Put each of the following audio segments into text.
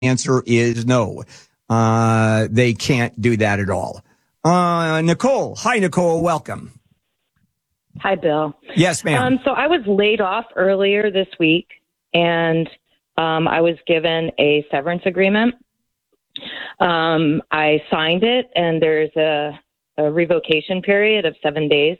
answer is no. They can't do that at all. Nicole. Hi, Nicole. Welcome. Hi, Bill. Yes, ma'am. So I was laid off earlier this week, and I was given a severance agreement. I signed it, and there's a revocation period of 7 days.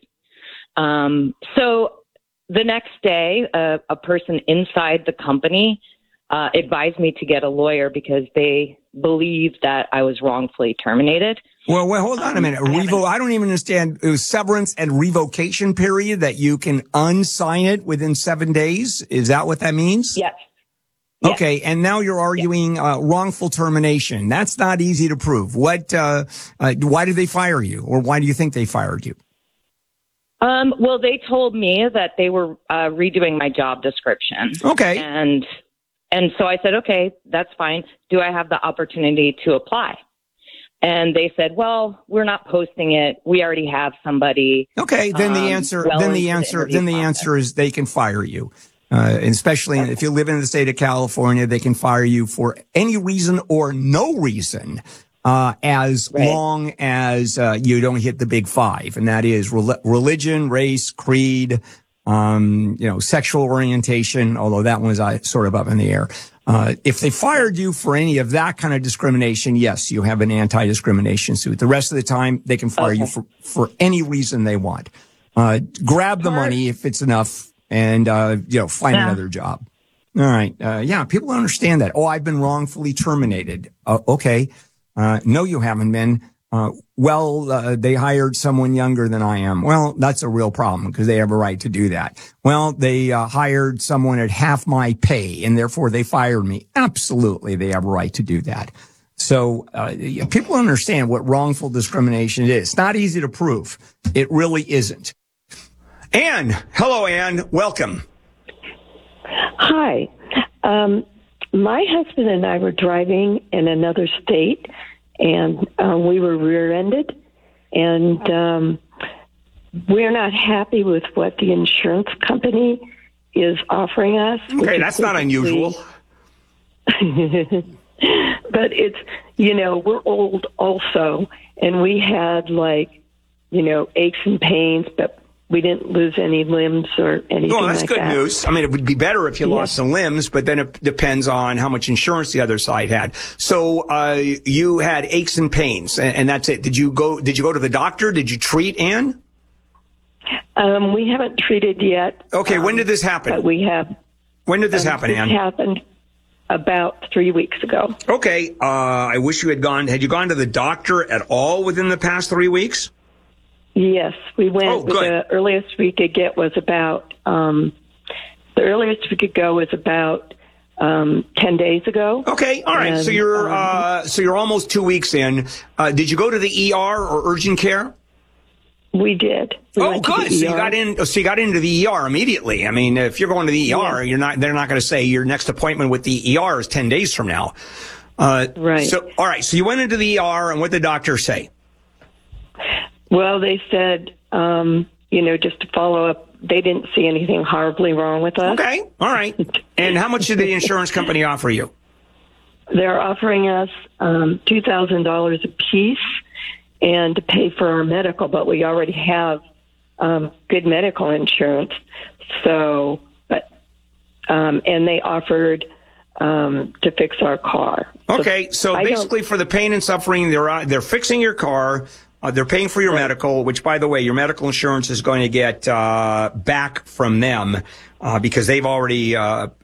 So the next day, a person inside the company advised me to get a lawyer because they believed that I was wrongfully terminated. Well, hold on a minute. I don't even understand. It was severance and revocation period that you can unsign it within 7 days. Is that what that means? Yes. Okay. Yes. And now you're arguing wrongful termination. That's not easy to prove. Why did they fire you, or why do you think they fired you? Well, they told me that they were redoing my job description. Okay. And so I said, okay, that's fine. Do I have the opportunity to apply? And they said, well, we're not posting it. We already have somebody. Okay. Then the answer is they can fire you. Especially if you live in the state of California, they can fire you for any reason or no reason, as long as you don't hit the big five, and that is religion, race, creed, sexual orientation, although that one is sort of up in the air. If they fired you for any of that kind of discrimination, yes, you have an anti-discrimination suit. The rest of the time, they can fire you for any reason they want. Grab the money if it's enough, and find another job. All right. People don't understand that. Oh, I've been wrongfully terminated. Okay. No, you haven't been. They hired someone younger than I am. Well, that's a real problem because they have a right to do that. Well, they hired someone at half my pay, and therefore they fired me. Absolutely, they have a right to do that. So people understand what wrongful discrimination is. It's not easy to prove. It really isn't. Anne. Hello, Anne. Welcome. Hi. My husband and I were driving in another state, and we were rear-ended, and we're not happy with what the insurance company is offering us. Okay, that's not unusual. But it's, we're old also, and we had aches and pains, but we didn't lose any limbs or anything like that. Oh, that's good news. I mean, it would be better if you lost some limbs, but then it depends on how much insurance the other side had. So, you had aches and pains, and that's it. Did you go to the doctor? Did you treat, Anne? We haven't treated yet. Okay, when did this happen? But we have. When did this happen, Anne? This happened about 3 weeks ago. Okay, I wish you had gone to the doctor at all within the past 3 weeks? Yes, we went. The earliest we could get was about, the earliest we could go was about 10 days ago. Okay, all right. And, so you're almost 2 weeks in. Did you go to the ER or urgent care? We did. Good. So you got into the ER immediately. I mean, if you're going to the ER, they're not going to say your next appointment with the ER is 10 days from now. Right. So, all right. So you went into the ER, and what did the doctor say? Well, they said, just to follow up, they didn't see anything horribly wrong with us. Okay. All right. And how much did the insurance company offer you? They're offering us $2,000 a piece and to pay for our medical, but we already have good medical insurance. So, and they offered to fix our car. Okay. So basically for the pain and suffering, they're fixing your car. They're paying for your medical, which, by the way, your medical insurance is going to get back from them because they've already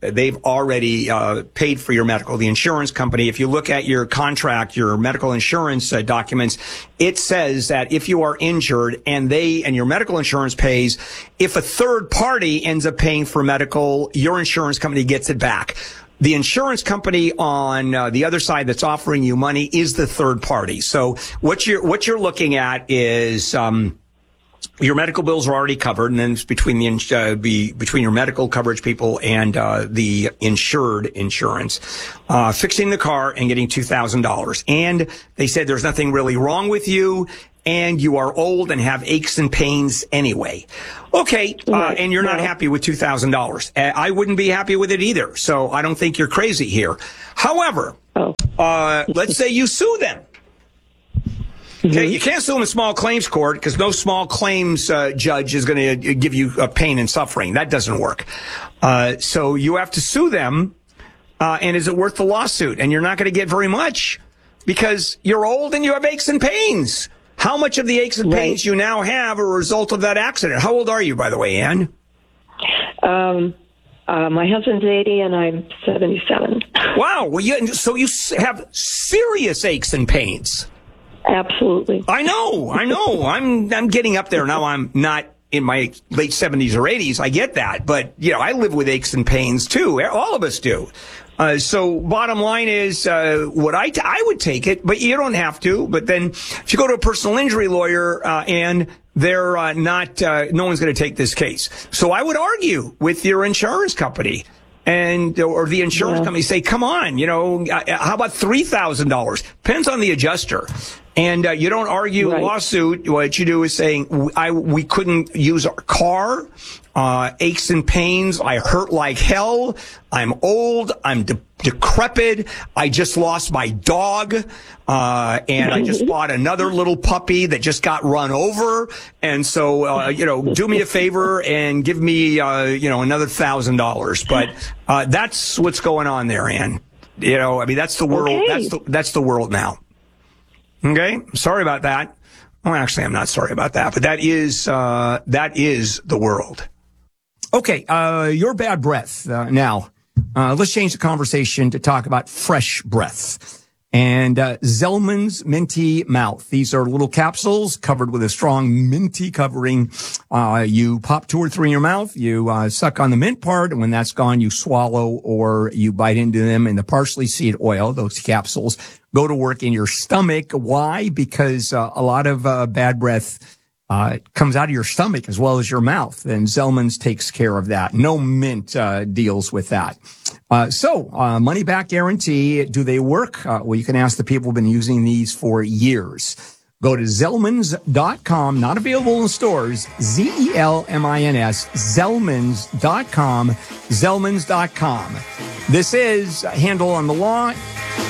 paid for your medical. The insurance company, if you look at your contract, your medical insurance documents, it says that if you are injured and your medical insurance pays, if a third party ends up paying for medical, your insurance company gets it back. The insurance company on the other side that's offering you money is the third party. So what you're looking at is your medical bills are already covered, and then it's between your medical coverage people and the insured insurance, fixing the car and getting $2,000. And they said there's nothing really wrong with you, and you are old and have aches and pains anyway. Okay, and you're not happy with $2,000. I wouldn't be happy with it either, so I don't think you're crazy here. However, let's say you sue them. Okay, you can't sue them in small claims court because no small claims judge is going to give you pain and suffering. That doesn't work. So you have to sue them. And is it worth the lawsuit? And you're not going to get very much because you're old and you have aches and pains. How much of the aches and pains you now have are a result of that accident? How old are you, by the way, Ann? My husband's 80 and I'm 77. Wow. Well, so you have serious aches and pains. Absolutely. I know. I'm getting up there now. I'm not in my late 70s or 80s. I get that. But, I live with aches and pains, too. All of us do. So bottom line is, I would take it, but you don't have to. But then if you go to a personal injury lawyer, and they're no one's going to take this case. So I would argue with your insurance company or the insurance company, say, come on, how about $3,000? Depends on the adjuster. And you don't argue a lawsuit. What you do is saying, we couldn't use our car, aches and pains. I hurt like hell. I'm old. I'm decrepit. I just lost my dog. And I just bought another little puppy that just got run over. And so, do me a favor and give me, another $1,000. But, that's what's going on there, Ann. That's the world. Okay. That's the world now. Okay. Sorry about that. Well, actually, I'm not sorry about that, but that is the world. Okay. Your bad breath. Now, let's change the conversation to talk about fresh breath. And Zellman's Minty Mouth. These are little capsules covered with a strong minty covering. You pop 2 or 3 in your mouth. You suck on the mint part, and when that's gone, you swallow or you bite into them. And the parsley seed oil, those capsules, go to work in your stomach. Why? Because a lot of bad breath comes out of your stomach as well as your mouth, and Zellman's takes care of that. No mint deals with that. So money back guarantee. Do they work? Well, you can ask the people who've been using these for years. Go to Zellmans.com, not available in stores, Zelmins, Zellmans.com, Zellmans.com. This is Handle on the Law.